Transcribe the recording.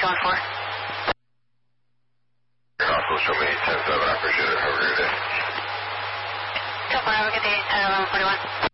10-4. Also show me 10-7, I appreciate it. Have a great day. 10-4, have a good day, 10-11-41.